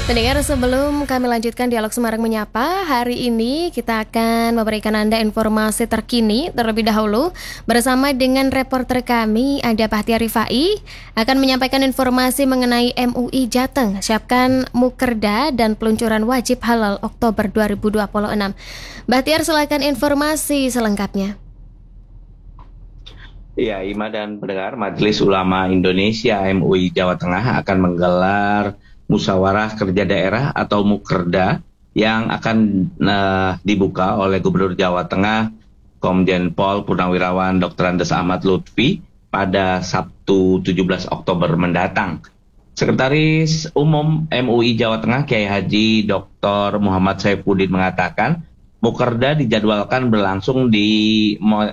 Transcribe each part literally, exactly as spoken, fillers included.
Pendengar, sebelum kami lanjutkan dialog Semarang Menyapa, hari ini kita akan memberikan Anda informasi terkini terlebih dahulu. Bersama dengan reporter kami, ada Bahtiar Rifai, akan menyampaikan informasi mengenai M U I Jateng, siapkan Mukerda dan peluncuran wajib halal Oktober dua ribu dua puluh enam. Bahtiar, silakan informasi selengkapnya. Ya, Ima dan pendengar, Majelis Ulama Indonesia M U I Jawa Tengah akan menggelar Musyawarah Kerja Daerah atau Mukerda yang akan uh, dibuka oleh Gubernur Jawa Tengah Komjen Pol Purnawirawan Doktor Andes Ahmad Lutfi pada Sabtu tujuh belas Oktober mendatang. Sekretaris Umum M U I Jawa Tengah Kiai Haji Doktor Muhammad Saifuddin mengatakan Mukerda dijadwalkan berlangsung di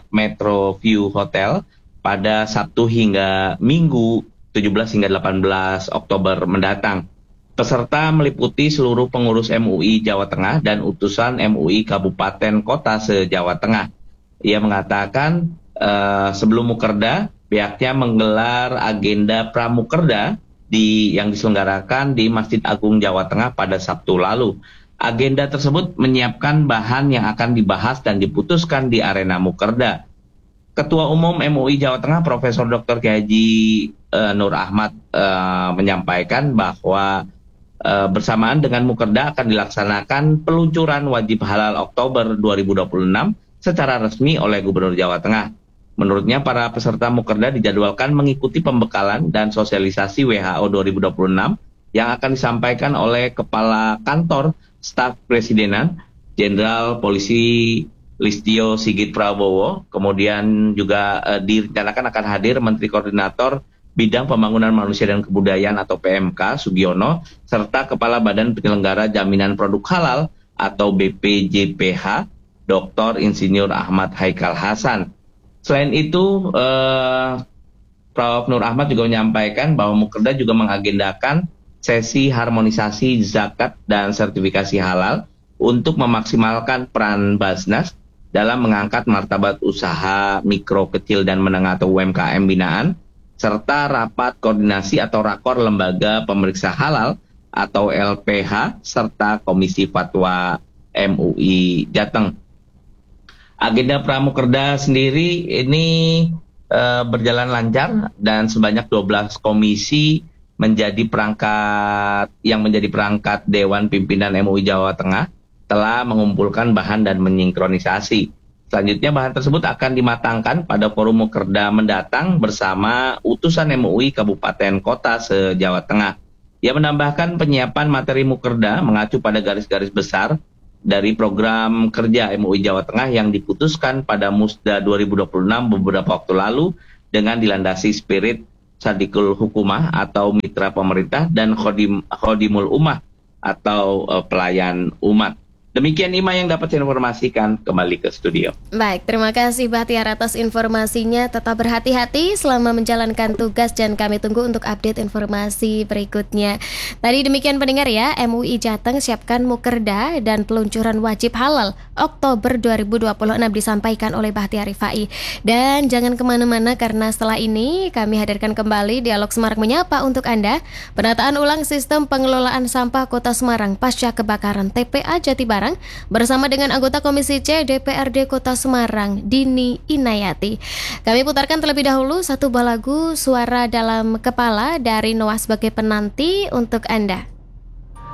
Metro View Hotel pada Sabtu hingga Minggu tujuh belas hingga delapan belas Oktober mendatang. Peserta meliputi seluruh pengurus M U I Jawa Tengah dan utusan M U I Kabupaten Kota se-Jawa Tengah. Ia mengatakan uh, sebelum Mukerda, pihaknya menggelar agenda Pramukerda di yang diselenggarakan di Masjid Agung Jawa Tengah pada Sabtu lalu. Agenda tersebut menyiapkan bahan yang akan dibahas dan diputuskan di arena Mukerda. Ketua Umum M U I Jawa Tengah Profesor Doktor Kiai Haji uh, Nur Ahmad uh, menyampaikan bahwa uh, bersamaan dengan Mukerda akan dilaksanakan peluncuran wajib halal Oktober dua ribu dua puluh enam secara resmi oleh Gubernur Jawa Tengah. Menurutnya para peserta Mukerda dijadwalkan mengikuti pembekalan dan sosialisasi W H O dua ribu dua puluh enam yang akan disampaikan oleh Kepala Kantor Staf Presidenan Jenderal Polisi Listio Sigit Prabowo. Kemudian juga eh, direncanakan akan hadir Menteri Koordinator Bidang Pembangunan Manusia dan Kebudayaan atau P M K Sugiono serta Kepala Badan Penyelenggara Jaminan Produk Halal atau B P J P H Doktor Insinyur Ahmad Haikal Hasan. Selain itu eh, Prof Nur Ahmad juga menyampaikan bahwa Mukerda juga mengagendakan sesi harmonisasi zakat dan sertifikasi halal untuk memaksimalkan peran Basnas dalam mengangkat martabat usaha mikro, kecil, dan menengah atau U M K M binaan, serta rapat koordinasi atau rakor lembaga pemeriksa halal atau L P H, serta Komisi Fatwa M U I Jateng. Agenda Pramukerda sendiri ini e, berjalan lancar dan sebanyak dua belas komisi menjadi perangkat yang menjadi perangkat Dewan Pimpinan M U I Jawa Tengah telah mengumpulkan bahan dan menyinkronisasi. Selanjutnya bahan tersebut akan dimatangkan pada forum Mukerda mendatang bersama utusan M U I Kabupaten Kota se-Jawa Tengah. Ia menambahkan penyiapan materi Mukerda mengacu pada garis-garis besar dari program kerja M U I Jawa Tengah yang diputuskan pada Musda dua ribu dua puluh enam beberapa waktu lalu dengan dilandasi spirit Sadikul Hukumah atau mitra pemerintah dan Khodim, Khodimul Ummah atau uh, pelayan umat. Demikian Ima yang dapat saya informasikan, kembali ke studio. Baik, terima kasih Bahtiar atas informasinya. Tetap berhati-hati selama menjalankan tugas dan kami tunggu untuk update informasi berikutnya. Tadi demikian pendengar ya, M U I Jateng siapkan Mukerda dan peluncuran wajib halal Oktober dua ribu dua puluh enam disampaikan oleh Bahtiar Rifai. Dan jangan kemana-mana karena setelah ini kami hadirkan kembali dialog Semarang Menyapa untuk Anda. Penataan ulang sistem pengelolaan sampah Kota Semarang pasca kebakaran T P A Jatibarang bersama dengan anggota Komisi C D P R D Kota Semarang, Dini Inayati. Kami putarkan terlebih dahulu satu buah lagu Suara Dalam Kepala dari Noah sebagai penanti untuk Anda.